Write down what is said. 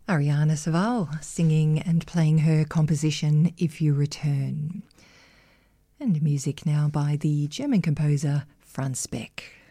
Ariana Saval singing and playing her composition If You Return. And music now by the German composer Franz Beck.